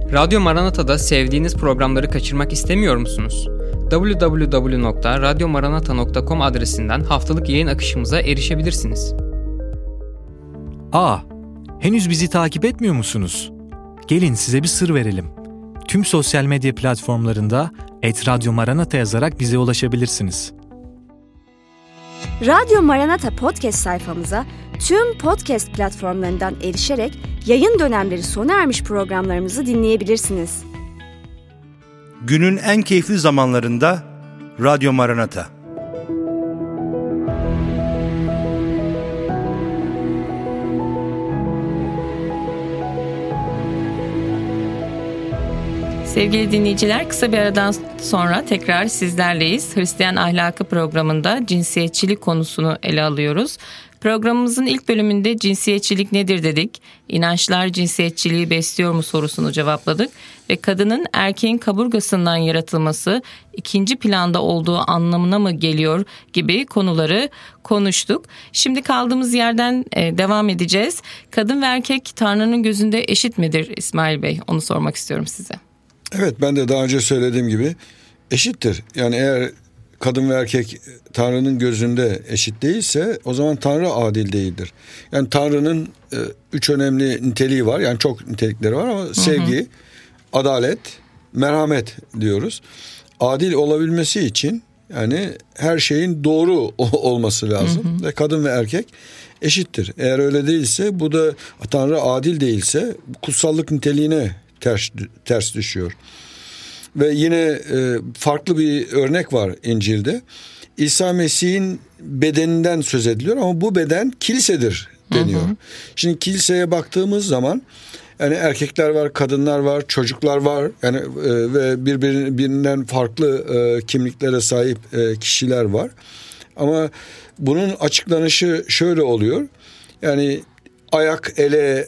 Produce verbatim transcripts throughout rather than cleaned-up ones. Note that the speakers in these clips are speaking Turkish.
Radyo Maranata'da sevdiğiniz programları kaçırmak istemiyor musunuz? double-u double-u double-u nokta radyo maranata nokta com adresinden haftalık yayın akışımıza erişebilirsiniz. Aa, henüz bizi takip etmiyor musunuz? Gelin size bir sır verelim. Tüm sosyal medya platformlarında et radyo maranata yazarak bize ulaşabilirsiniz. Radyo Maranata podcast sayfamıza tüm podcast platformlarından erişerek yayın dönemleri sona ermiş programlarımızı dinleyebilirsiniz. Günün en keyifli zamanlarında Radyo Maranata. Sevgili dinleyiciler, kısa bir aradan sonra tekrar sizlerleyiz. Hristiyan Ahlakı programında cinsiyetçilik konusunu ele alıyoruz. Programımızın ilk bölümünde cinsiyetçilik nedir dedik. İnançlar cinsiyetçiliği besliyor mu sorusunu cevapladık. Ve kadının erkeğin kaburgasından yaratılması ikinci planda olduğu anlamına mı geliyor gibi konuları konuştuk. Şimdi kaldığımız yerden devam edeceğiz. Kadın ve erkek Tanrı'nın gözünde eşit midir İsmail Bey? Onu sormak istiyorum size. Evet, ben de daha önce söylediğim gibi eşittir. Yani eğer kadın ve erkek Tanrı'nın gözünde eşit değilse o zaman Tanrı adil değildir. Yani Tanrı'nın e, üç önemli niteliği var. Yani çok nitelikleri var ama sevgi, hı hı. adalet, merhamet diyoruz. Adil olabilmesi için yani her şeyin doğru olması lazım. Hı hı. Ve kadın ve erkek eşittir. Eğer öyle değilse, bu da Tanrı adil değilse kutsallık niteliğine ters, ters düşüyor. Ve yine e, farklı bir örnek var İncil'de. İsa Mesih'in bedeninden söz ediliyor ama bu beden kilisedir deniyor. Hı hı. Şimdi kiliseye baktığımız zaman yani erkekler var, kadınlar var, çocuklar var. Yani e, ve birbirinden farklı e, kimliklere sahip e, kişiler var. Ama bunun açıklanışı şöyle oluyor. Yani ayak ele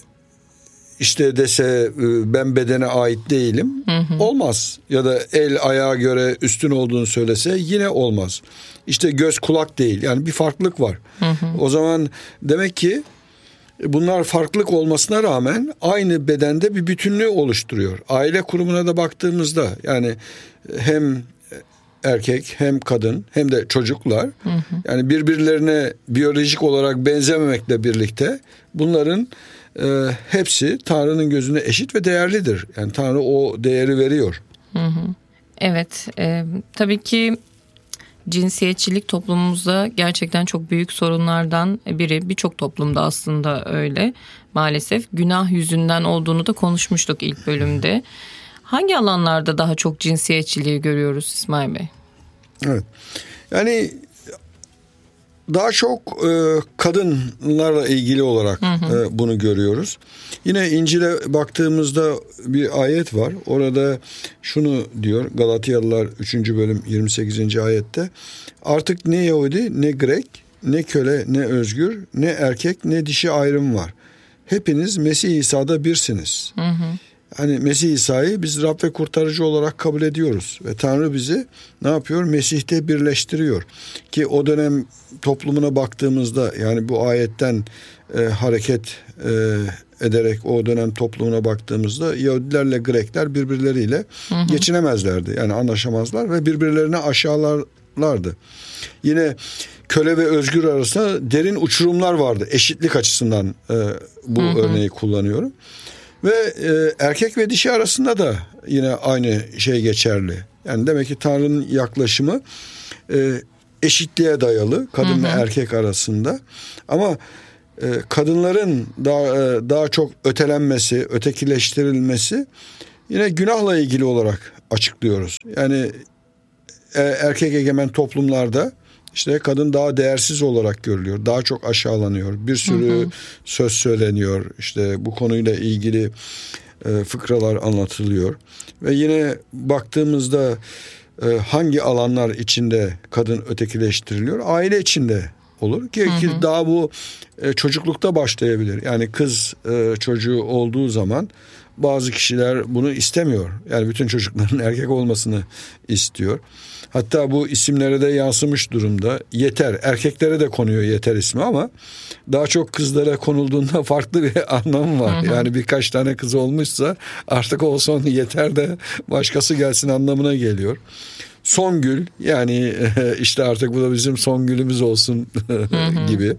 İşte dese ben bedene ait değilim, hı hı. olmaz. Ya da el ayağa göre üstün olduğunu söylese yine olmaz. İşte göz kulak değil, yani bir farklılık var. Hı hı. O zaman demek ki bunlar farklılık olmasına rağmen aynı bedende bir bütünlüğü oluşturuyor. Aile kurumuna da baktığımızda yani hem erkek hem kadın hem de çocuklar, hı hı. yani birbirlerine biyolojik olarak benzememekle birlikte bunların e, hepsi Tanrı'nın gözünde eşit ve değerlidir. Yani Tanrı o değeri veriyor. Hı hı. Evet, e, tabii ki cinsiyetçilik toplumumuzda gerçekten çok büyük sorunlardan biri. Birçok toplumda aslında öyle maalesef. Günah yüzünden olduğunu da konuşmuştuk ilk bölümde. Hangi alanlarda daha çok cinsiyetçiliği görüyoruz İsmail Bey? Evet. Yani daha çok e, kadınlarla ilgili olarak hı hı. E, bunu görüyoruz. Yine İncil'e baktığımızda bir ayet var. Orada şunu diyor Galatyalılar üçüncü bölüm yirmi sekizinci ayette. Artık ne Yahudi ne Grek ne köle ne özgür ne erkek ne dişi ayrım var. Hepiniz Mesih İsa'da birsiniz. Hı hı. Hani Mesih İsa'yı biz Rab ve kurtarıcı olarak kabul ediyoruz. Ve Tanrı bizi ne yapıyor? Mesih'te birleştiriyor. Ki o dönem toplumuna baktığımızda yani bu ayetten e, hareket e, ederek o dönem toplumuna baktığımızda Yahudilerle Grekler birbirleriyle hı hı. geçinemezlerdi. Yani anlaşamazlar ve birbirlerine aşağılarlardı. Yine köle ve özgür arasında derin uçurumlar vardı. Eşitlik açısından e, bu hı hı. örneği kullanıyorum. Ve e, erkek ve dişi arasında da yine aynı şey geçerli. Yani demek ki Tanrı'nın yaklaşımı e, eşitliğe dayalı kadın hı hı. ve erkek arasında. Ama e, kadınların daha e, daha çok ötelenmesi, ötekileştirilmesi yine günahla ilgili olarak açıklıyoruz. Yani e, erkek egemen toplumlarda İşte kadın daha değersiz olarak görülüyor. Daha çok aşağılanıyor. Bir sürü hı hı. söz söyleniyor. İşte bu konuyla ilgili e, fıkralar anlatılıyor. Ve yine baktığımızda e, hangi alanlar içinde kadın ötekileştiriliyor? Aile içinde olur ki, hı hı. ki daha bu e, çocuklukta başlayabilir. Yani kız e, çocuğu olduğu zaman bazı kişiler bunu istemiyor. Yani bütün çocukların erkek olmasını istiyor. Hatta bu isimlere de yansımış durumda. Yeter, erkeklere de konuyor Yeter ismi ama daha çok kızlara konulduğunda farklı bir anlamı var. Hı hı. Yani birkaç tane kız olmuşsa artık o son Yeter de başkası gelsin anlamına geliyor. Songül, yani işte artık bu da bizim Songül'ümüz olsun gibi.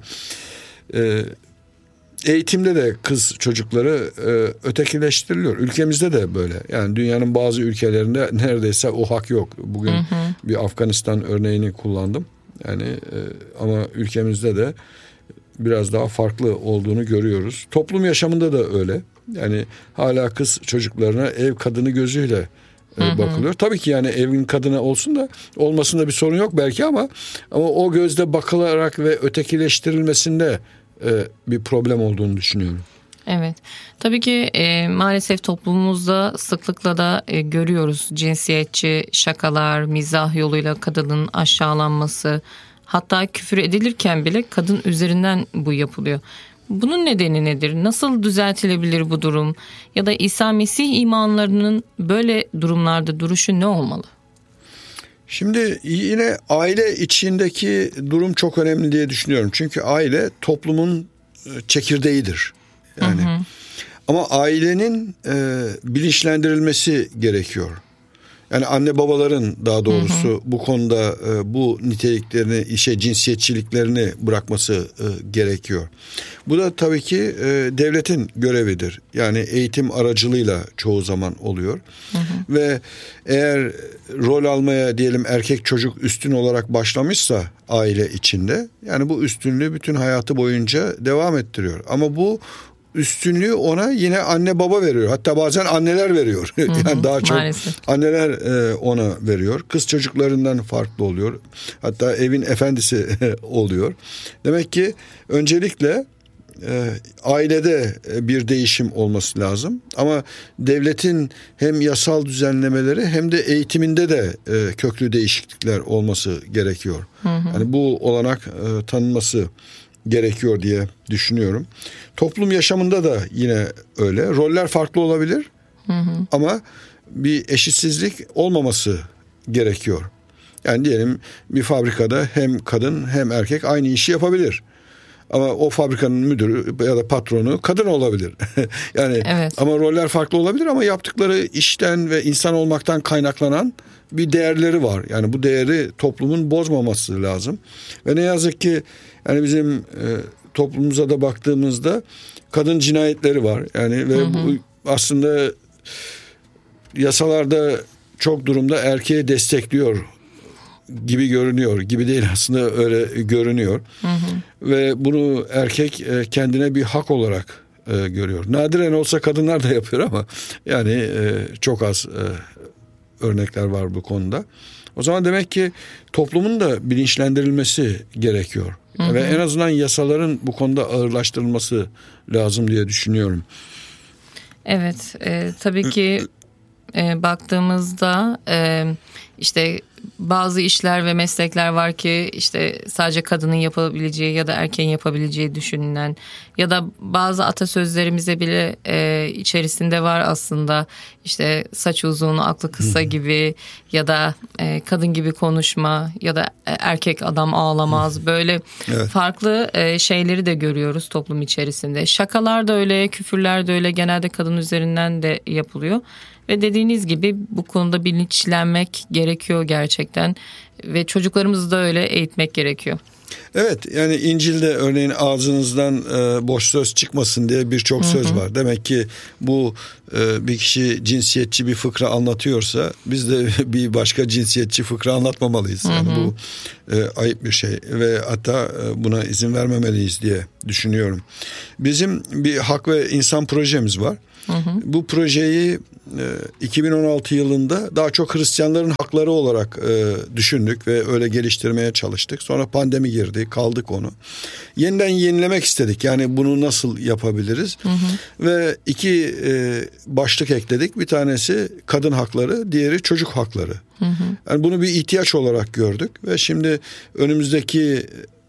Eğitimde de kız çocukları ötekileştiriliyor. Ülkemizde de böyle. Yani dünyanın bazı ülkelerinde neredeyse o hak yok. Bugün hı hı. bir Afganistan örneğini kullandım. Yani ama ülkemizde de biraz daha farklı olduğunu görüyoruz. Toplum yaşamında da öyle. Yani hala kız çocuklarına ev kadını gözüyle Hı hı. bakılıyor. Tabii ki yani evin kadını olsun da olmasında bir sorun yok belki ama ama o gözle bakılarak ve ötekileştirilmesinde e, bir problem olduğunu düşünüyorum. Evet. Tabii ki e, maalesef toplumumuzda sıklıkla da e, görüyoruz cinsiyetçi şakalar, mizah yoluyla kadının aşağılanması, hatta küfür edilirken bile kadın üzerinden bu yapılıyor. Bunun nedeni nedir? Nasıl düzeltilebilir bu durum? Ya da İsa Mesih imanlarının böyle durumlarda duruşu ne olmalı? Şimdi yine aile içindeki durum çok önemli diye düşünüyorum. Çünkü aile toplumun çekirdeğidir. Yani hı hı. Ama ailenin e, bilinçlendirilmesi gerekiyor. Yani anne babaların daha doğrusu hı hı. bu konuda e, bu niteliklerini, işe cinsiyetçiliklerini bırakması e, gerekiyor. Bu da tabii ki e, devletin görevidir. Yani eğitim aracılığıyla çoğu zaman oluyor. Hı hı. Ve eğer rol almaya diyelim erkek çocuk üstün olarak başlamışsa aile içinde, yani bu üstünlüğü bütün hayatı boyunca devam ettiriyor. Ama bu üstünlüğü ona yine anne baba veriyor. Hatta bazen anneler veriyor. Hı hı, yani daha çok maalesef. Anneler e, ona veriyor. Kız çocuklarından farklı oluyor. Hatta evin efendisi oluyor. Demek ki öncelikle e, ailede bir değişim olması lazım. Ama devletin hem yasal düzenlemeleri hem de eğitiminde de e, köklü değişiklikler olması gerekiyor. Hı hı. Yani bu olanak e, tanınması gerekiyor diye düşünüyorum. Toplum yaşamında da yine öyle. Roller farklı olabilir. Hı hı. Ama bir eşitsizlik olmaması gerekiyor. Yani diyelim bir fabrikada hem kadın hem erkek aynı işi yapabilir. Ama o fabrikanın müdürü ya da patronu kadın olabilir. yani evet. Ama roller farklı olabilir ama yaptıkları işten ve insan olmaktan kaynaklanan bir değerleri var. Yani bu değeri toplumun bozmaması lazım. Ve ne yazık ki yani bizim e, toplumumuza da baktığımızda kadın cinayetleri var. Yani ve hı hı. bu aslında yasalarda çok durumda erkeği destekliyor gibi görünüyor. Gibi değil aslında öyle görünüyor. Hı hı. Ve bunu erkek e, kendine bir hak olarak e, görüyor. Nadiren olsa kadınlar da yapıyor ama yani e, çok az e, örnekler var bu konuda. O zaman demek ki toplumun da bilinçlendirilmesi gerekiyor. Hı hı. Ve en azından yasaların bu konuda ağırlaştırılması lazım diye düşünüyorum. Evet, e, tabii ki e, baktığımızda e, işte bazı işler ve meslekler var ki işte sadece kadının yapabileceği ya da erkeğin yapabileceği düşünülen ya da bazı atasözlerimize bile e, içerisinde var aslında işte saç uzun aklı kısa gibi ya da e, kadın gibi konuşma ya da erkek adam ağlamaz böyle evet. farklı e, şeyleri de görüyoruz toplum içerisinde. Şakalar da öyle, küfürler de öyle, genelde kadın üzerinden de yapılıyor. Ve dediğiniz gibi bu konuda bilinçlenmek gerekiyor gerçekten ve çocuklarımızı da öyle eğitmek gerekiyor. Evet, yani İncil'de örneğin ağzınızdan e, boş söz çıkmasın diye birçok söz var. Demek ki bu e, bir kişi cinsiyetçi bir fıkra anlatıyorsa biz de bir başka cinsiyetçi fıkra anlatmamalıyız. Yani hı hı. bu e, ayıp bir şey ve hatta e, buna izin vermemeliyiz diye düşünüyorum. Bizim bir hak ve insan projemiz var. Hı hı. Bu projeyi e, iki bin on altı yılında daha çok Hristiyanların hakları olarak e, düşündük ve öyle geliştirmeye çalıştık. Sonra pandemi girdi, kaldık onu. Yeniden yenilemek istedik. Yani bunu nasıl yapabiliriz? Hı hı. Ve iki e, başlık ekledik. Bir tanesi kadın hakları, diğeri çocuk hakları. Hı hı. Yani bunu bir ihtiyaç olarak gördük ve şimdi önümüzdeki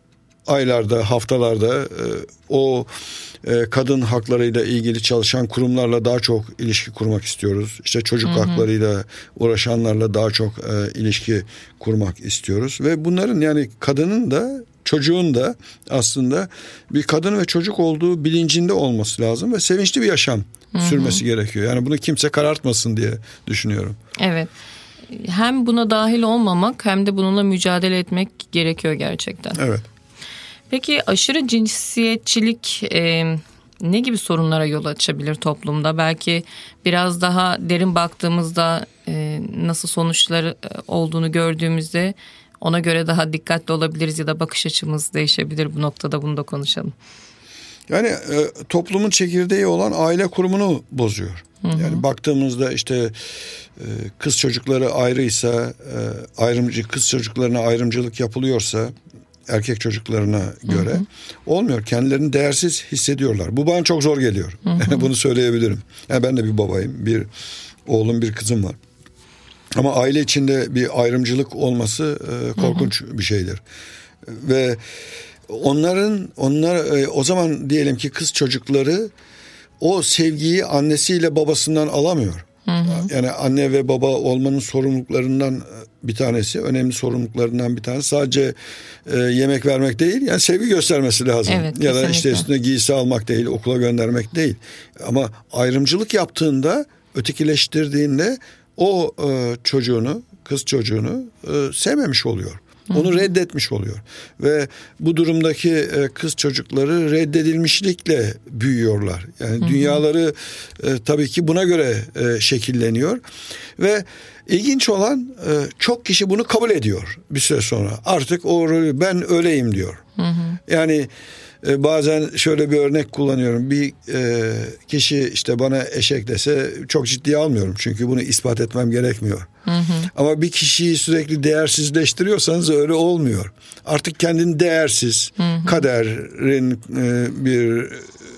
aylarda, haftalarda e, o e, kadın haklarıyla ilgili çalışan kurumlarla daha çok ilişki kurmak istiyoruz. İşte çocuk hı hı. haklarıyla uğraşanlarla daha çok e, ilişki kurmak istiyoruz. Ve bunların, yani kadının da çocuğun da aslında bir kadın ve çocuk olduğu bilincinde olması lazım ve sevinçli bir yaşam hı hı. sürmesi gerekiyor. Yani bunu kimse karartmasın diye düşünüyorum. Evet. Hem buna dahil olmamak hem de bununla mücadele etmek gerekiyor gerçekten. Evet. Peki aşırı cinsiyetçilik e, ne gibi sorunlara yol açabilir toplumda? Belki biraz daha derin baktığımızda e, nasıl sonuçları olduğunu gördüğümüzde ona göre daha dikkatli olabiliriz ya da bakış açımız değişebilir bu noktada, bunu da konuşalım. Yani e, toplumun çekirdeği olan aile kurumunu bozuyor. Hı hı. Yani baktığımızda işte e, kız çocukları ayrıysa, e, ayrımcı kız çocuklarına ayrımcılık yapılıyorsa erkek çocuklarına göre hı hı. olmuyor. Kendilerini değersiz hissediyorlar. Bu bana çok zor geliyor. Hı hı. Bunu söyleyebilirim. Yani ben de bir babayım, bir oğlum, bir kızım var. Ama aile içinde bir ayrımcılık olması e, korkunç hı hı. bir şeydir. Ve onların onlar e, o zaman diyelim ki kız çocukları o sevgiyi annesiyle babasından alamıyor. Hı hı. Yani anne ve baba olmanın sorumluluklarından bir tanesi, önemli sorumluluklarından bir tanesi sadece e, yemek vermek değil, yani sevgi göstermesi lazım. Evet, ya da işte üstüne giysi almak değil, okula göndermek değil. Ama ayrımcılık yaptığında, ötekileştirdiğinde o e, çocuğunu, kız çocuğunu e, sevmemiş oluyor. Onu Hı-hı. reddetmiş oluyor. Ve bu durumdaki e, kız çocukları reddedilmişlikle büyüyorlar. Yani Hı-hı. dünyaları e, tabii ki buna göre e, şekilleniyor. Ve ilginç olan e, çok kişi bunu kabul ediyor bir süre sonra. Artık o rolü ben öyleyim diyor. Hı-hı. Yani e, bazen şöyle bir örnek kullanıyorum. Bir e, kişi işte bana eşek dese çok ciddiye almıyorum. Çünkü bunu ispat etmem gerekmiyor. Hı hı. Ama bir kişiyi sürekli değersizleştiriyorsanız öyle olmuyor. Artık kendini değersiz, hı hı. kaderin e, bir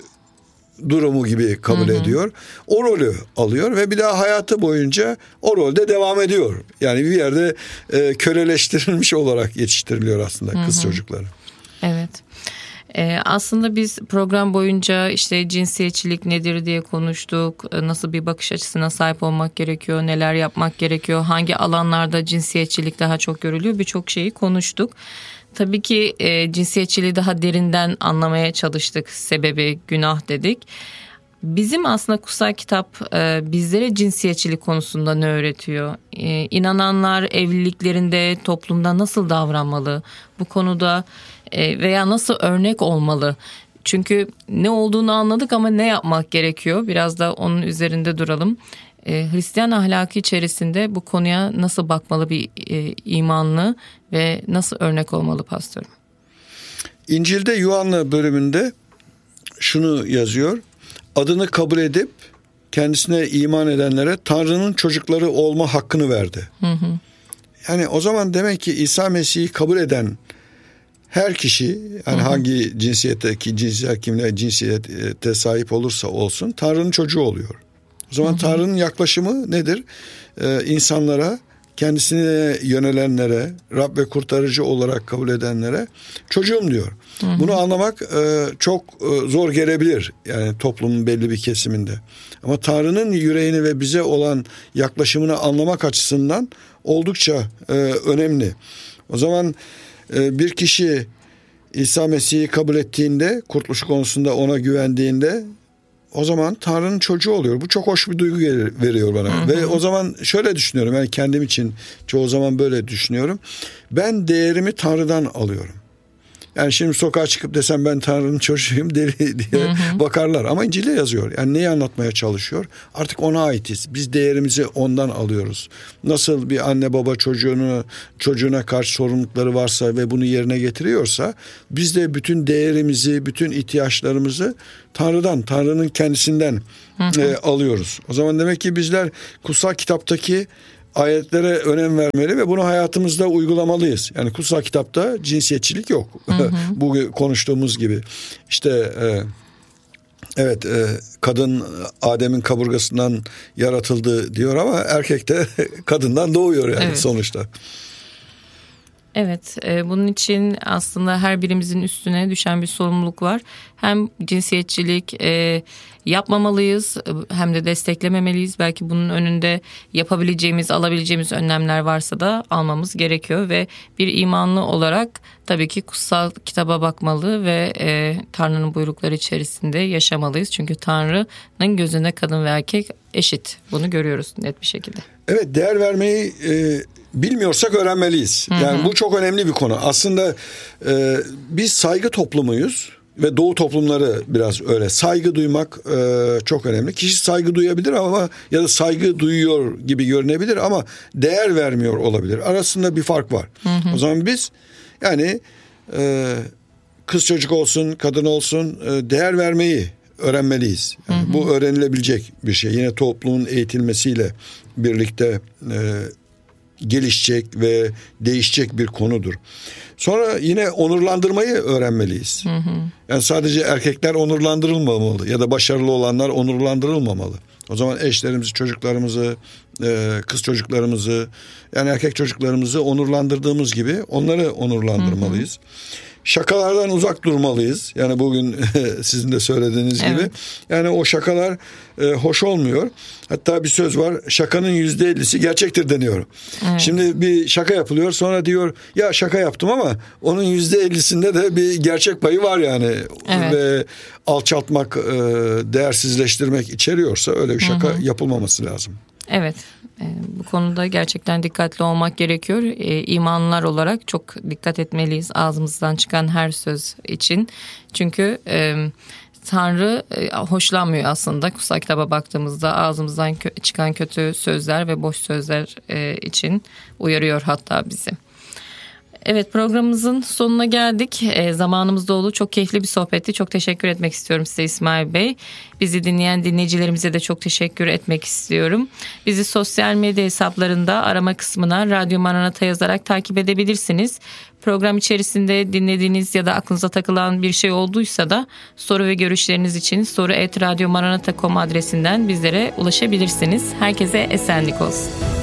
durumu gibi kabul hı hı. ediyor. O rolü alıyor ve bir daha hayatı boyunca o rolde devam ediyor. Yani bir yerde e, köleleştirilmiş olarak yetiştiriliyor aslında hı hı. kız çocukları. Evet. Ee, aslında biz program boyunca işte cinsiyetçilik nedir diye konuştuk. Nasıl bir bakış açısına sahip olmak gerekiyor, neler yapmak gerekiyor, hangi alanlarda cinsiyetçilik daha çok görülüyor, birçok şeyi konuştuk. Tabii ki e, cinsiyetçiliği daha derinden anlamaya çalıştık. Sebebi günah dedik. Bizim aslında kutsal kitap e, bizlere cinsiyetçilik konusunda ne öğretiyor? E, inananlar evliliklerinde toplumda nasıl davranmalı? Bu konuda e, veya nasıl örnek olmalı? Çünkü ne olduğunu anladık ama ne yapmak gerekiyor? Biraz da onun üzerinde duralım. E, Hristiyan ahlakı içerisinde bu konuya nasıl bakmalı bir e, imanlı ve nasıl örnek olmalı pastörüm? İncil'de Yuhanna bölümünde şunu yazıyor. Adını kabul edip kendisine iman edenlere Tanrı'nın çocukları olma hakkını verdi. Hı hı. Yani o zaman demek ki İsa Mesih'i kabul eden her kişi, yani hı hı. hangi cinsiyetteki cinsiyet kimliğe cinsiyete sahip olursa olsun Tanrı'nın çocuğu oluyor. O zaman hı hı. Tanrı'nın yaklaşımı nedir? Ee, insanlara, kendisine yönelenlere, Rab ve kurtarıcı olarak kabul edenlere çocuğum diyor. Hı hı. Bunu anlamak e, çok e, zor gelebilir yani toplumun belli bir kesiminde. Ama Tanrı'nın yüreğini ve bize olan yaklaşımını anlamak açısından oldukça e, önemli. O zaman e, bir kişi İsa Mesih'i kabul ettiğinde, kurtuluş konusunda ona güvendiğinde, o zaman Tanrı'nın çocuğu oluyor. Bu çok hoş bir duygu veriyor bana. Hı hı. Ve o zaman şöyle düşünüyorum. Yani kendim için çoğu zaman böyle düşünüyorum. Ben değerimi Tanrı'dan alıyorum. Yani şimdi sokağa çıkıp desem ben Tanrı'nın çocuğuyum deli diye hı hı. bakarlar. Ama İncil'de yazıyor. Yani neyi anlatmaya çalışıyor? Artık ona aitiz. Biz değerimizi ondan alıyoruz. Nasıl bir anne baba çocuğunu çocuğuna karşı sorumlulukları varsa ve bunu yerine getiriyorsa, biz de bütün değerimizi, bütün ihtiyaçlarımızı Tanrı'dan, Tanrı'nın kendisinden hı hı. E, alıyoruz. O zaman demek ki bizler kutsal kitaptaki ayetlere önem vermeli ve bunu hayatımızda uygulamalıyız. Yani kutsal kitapta cinsiyetçilik yok. Hı hı. Bu konuştuğumuz gibi. İşte e, evet e, kadın Adem'in kaburgasından yaratıldı diyor ama erkek de kadından doğuyor yani evet. sonuçta. Evet, e, bunun için aslında her birimizin üstüne düşen bir sorumluluk var. Hem cinsiyetçilik e, yapmamalıyız hem de desteklememeliyiz. Belki bunun önünde yapabileceğimiz, alabileceğimiz önlemler varsa da almamız gerekiyor. Ve bir imanlı olarak tabii ki kutsal kitaba bakmalı ve e, Tanrı'nın buyrukları içerisinde yaşamalıyız. Çünkü Tanrı'nın gözünde kadın ve erkek eşit. Bunu görüyoruz net bir şekilde. Evet, değer vermeyi e, bilmiyorsak öğrenmeliyiz. Yani hı hı. Bu çok önemli bir konu. Aslında e, biz saygı toplumuyuz ve Doğu toplumları biraz öyle. Saygı duymak e, çok önemli. Kişi saygı duyabilir ama ya da saygı duyuyor gibi görünebilir ama değer vermiyor olabilir. Arasında bir fark var. Hı hı. O zaman biz yani e, kız çocuk olsun, kadın olsun e, değer vermeyi öğrenmeliyiz. Yani hı hı. Bu öğrenilebilecek bir şey. Yine toplumun eğitilmesiyle birlikte e, gelişecek ve değişecek bir konudur. Sonra yine onurlandırmayı öğrenmeliyiz. Hı hı. Yani sadece erkekler onurlandırılmamalı ya da başarılı olanlar onurlandırılmamalı. O zaman eşlerimizi, çocuklarımızı, kız çocuklarımızı, yani erkek çocuklarımızı onurlandırdığımız gibi onları onurlandırmalıyız. Hı hı. Şakalardan uzak durmalıyız. Yani bugün sizin de söylediğiniz evet. gibi. Yani o şakalar e, hoş olmuyor. Hatta bir söz var. Şakanın yüzde ellisi gerçektir deniyor. Evet. Şimdi bir şaka yapılıyor. Sonra diyor ya şaka yaptım ama onun yüzde ellisinde de bir gerçek payı var yani. Evet. Ve alçaltmak, e, değersizleştirmek içeriyorsa öyle bir şaka hı hı. yapılmaması lazım. Evet. Bu konuda gerçekten dikkatli olmak gerekiyor. İmanlılar olarak çok dikkat etmeliyiz ağzımızdan çıkan her söz için. Çünkü e, Tanrı e, hoşlanmıyor aslında. Kutsal kitaba baktığımızda ağzımızdan kö- çıkan kötü sözler ve boş sözler e, için uyarıyor hatta bizi. Evet, programımızın sonuna geldik. E, zamanımız doldu. Çok keyifli bir sohbetti. Çok teşekkür etmek istiyorum size İsmail Bey. Bizi dinleyen dinleyicilerimize de çok teşekkür etmek istiyorum. Bizi sosyal medya hesaplarında arama kısmına Radyo Maranata yazarak takip edebilirsiniz. Program içerisinde dinlediğiniz ya da aklınıza takılan bir şey olduysa da soru ve görüşleriniz için soru et radyo maranata nokta com adresinden bizlere ulaşabilirsiniz. Herkese esenlik olsun.